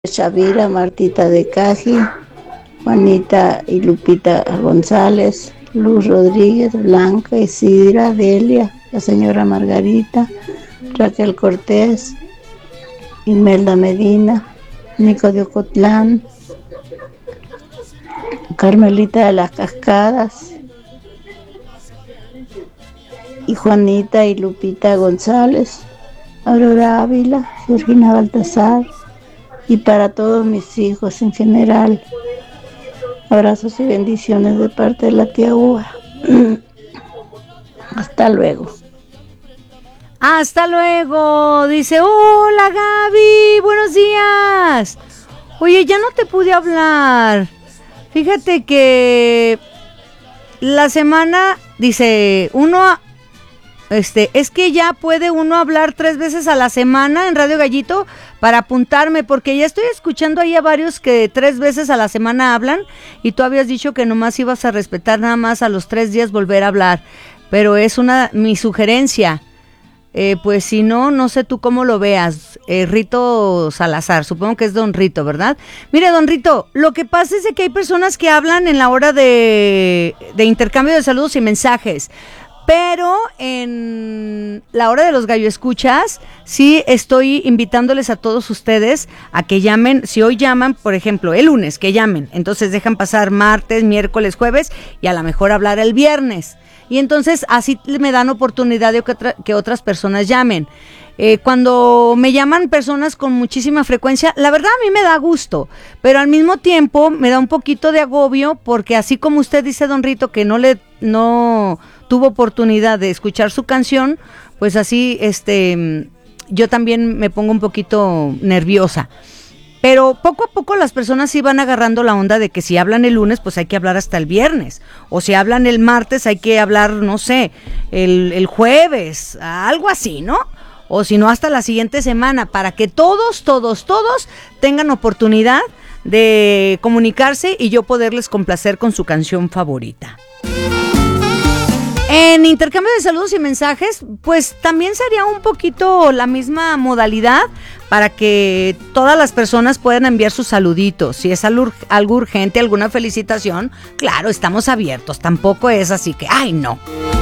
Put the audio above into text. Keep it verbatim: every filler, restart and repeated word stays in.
Shavira, Martita de Caji, Juanita y Lupita González, Luz Rodríguez, Blanca, Isidra, Delia, la señora Margarita, Raquel Cortés, Imelda Medina, Nico de Ocotlán, Carmelita de las Cascadas, y Juanita y Lupita González, Aurora Ávila, Georgina Baltasar, y para todos mis hijos en general. Abrazos y bendiciones de parte de la tía Uva. Hasta luego. Hasta luego. Dice, hola Gaby, buenos días. Oye, ya no te pude hablar. Fíjate que la semana, dice, uno, este, es que ya puede uno hablar tres veces a la semana en Radio Gallito para apuntarme, porque ya estoy escuchando ahí a varios que tres veces a la semana hablan y tú habías dicho que nomás ibas a respetar nada más a los tres días volver a hablar, pero es una mi sugerencia. Eh, pues si no, no sé tú cómo lo veas. eh, Rito Salazar, supongo que es Don Rito, ¿verdad? Mire, Don Rito, lo que pasa es de que hay personas que hablan en la hora de, de intercambio de saludos y mensajes, pero en la hora de los gallo escuchas, sí estoy invitándoles a todos ustedes a que llamen. Si hoy llaman, por ejemplo, el lunes, que llamen, entonces dejan pasar martes, miércoles, jueves y a lo mejor hablar el viernes. Y entonces así me dan oportunidad de que, otra, que otras personas llamen. Eh, cuando me llaman personas con muchísima frecuencia, la verdad a mí me da gusto, pero al mismo tiempo me da un poquito de agobio, porque así como usted dice, Don Rito, que no le no tuvo oportunidad de escuchar su canción, pues así este yo también me pongo un poquito nerviosa. Pero poco a poco las personas sí van agarrando la onda de que si hablan el lunes, pues hay que hablar hasta el viernes. O si hablan el martes, hay que hablar, no sé, el, el jueves, algo así, ¿no? O si no, hasta la siguiente semana, para que todos, todos, todos tengan oportunidad de comunicarse y yo poderles complacer con su canción favorita. En intercambio de saludos y mensajes, pues también sería un poquito la misma modalidad para que todas las personas puedan enviar sus saluditos. Si es algo, algo urgente, alguna felicitación, claro, estamos abiertos. Tampoco es así que, ay, no.